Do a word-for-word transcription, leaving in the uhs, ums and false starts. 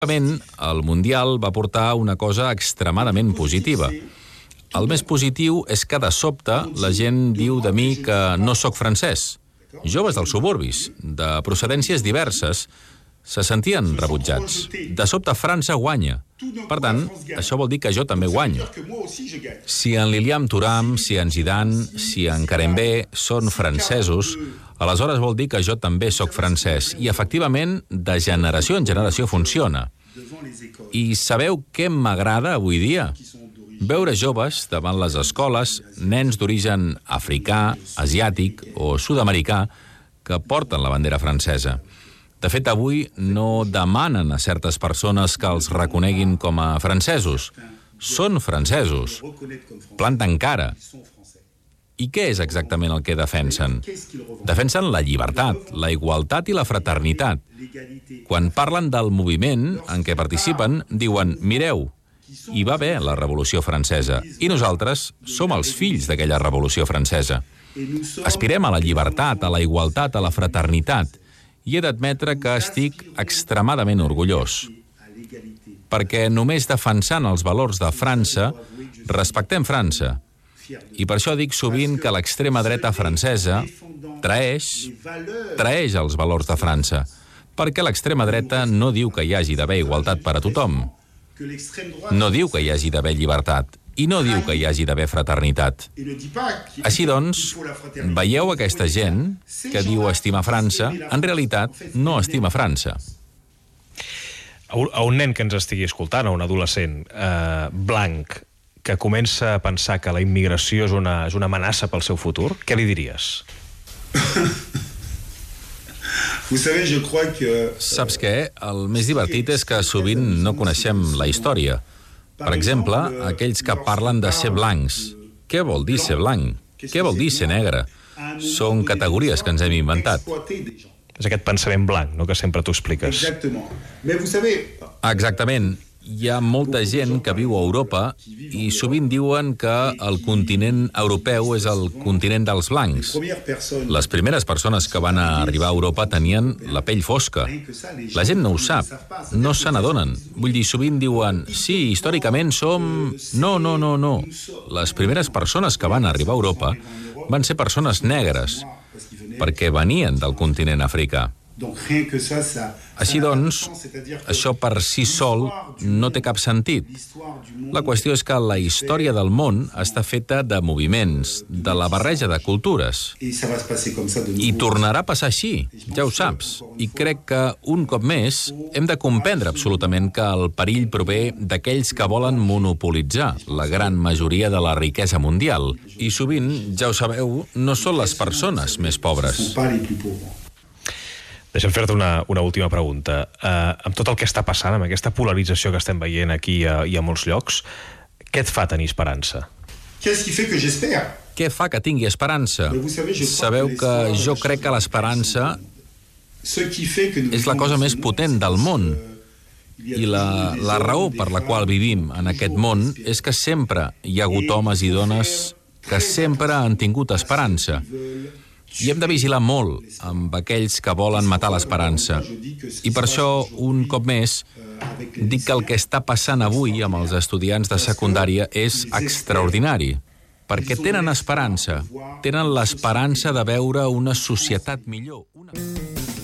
El Mundial va portar una cosa extremadament positiva. El més positiu és que de sobte la gent diu de mi que no sóc francès. Joves dels suburbis, de procedències diverses, se sentien rebutjats. De sobte França guanya. Per tant, això vol dir que jo també guanyo. Si en Lilian Thuram, si en Zidane, si en Karembé són francesos, aleshores vol dir que jo també sóc francès. I, efectivament, de generació en generació funciona. I sabeu què m'agrada avui dia? Veure joves davant les escoles, nens d'origen africà, asiàtic o sud-americà, que porten la bandera francesa. De fet, avui no demanen a certes persones que els reconeguin com a francesos. Són francesos. Planten cara. I què és exactament el que defensen? Defensen la llibertat, la igualtat i la fraternitat. Quan parlen del moviment en què participen, diuen, mireu, hi va haver la Revolució Francesa i nosaltres som els fills d'aquella Revolució Francesa. Aspirem a la llibertat, a la igualtat, a la fraternitat. I he d'admetre que estic extremadament orgullós, perquè només defensant els valors de França respectem França. I per això dic sovint que l'extrema dreta francesa traeix, traeix els valors de França, perquè l'extrema dreta no diu que hi hagi d'haver igualtat per a tothom, no diu que hi hagi d'haver llibertat, i no diu que hi hagi d'haver fraternitat. Així doncs, veieu aquesta gent que diu estimar França, en realitat no estima França. A un nen que ens estigui escoltant, a un adolescent eh, blanc, que comença a pensar que la immigració és una, és una amenaça pel seu futur, què li diries? Saps què? El més divertit és que sovint no coneixem la història. Per exemple, aquells que parlen de ser blancs. Què vol dir ser blanc? Què vol dir ser negre? Són categories que ens hem inventat. És aquest pensament blanc, no?, que sempre t'ho expliques. Exactament. Hi ha molta gent que viu a Europa i sovint diuen que el continent europeu és el continent dels blancs. Les primeres persones que van arribar a Europa tenien la pell fosca. La gent no ho sap, no se n'adonen. Vull dir, sovint diuen, sí, històricament som... No, no, no, no. Les primeres persones que van arribar a Europa van ser persones negres, perquè venien del continent africà. Així doncs, això per si sol no té cap sentit. La qüestió és que la història del món està feta de moviments, de la barreja de cultures. I tornarà a passar així, ja ho saps. I crec que, un cop més, hem de comprendre absolutament que el perill prové d'aquells que volen monopolitzar la gran majoria de la riquesa mundial. I sovint, ja ho sabeu, no són les persones més pobres. Deixa'm fer-te una, una última pregunta. Uh, amb tot el que està passant, amb aquesta polarització que estem veient aquí uh, i a molts llocs, què et fa tenir esperança? Què fa que tingui esperança? Sabeu que jo crec que l'esperança és la cosa més potent del món. I la, la raó per la qual vivim en aquest món és que sempre hi ha hagut homes i dones que sempre han tingut esperança. I hem de vigilar molt amb aquells que volen matar l'esperança. I per això, un cop més, dic que el que està passant avui amb els estudiants de secundària és extraordinari, perquè tenen esperança, tenen l'esperança de veure una societat millor. Una...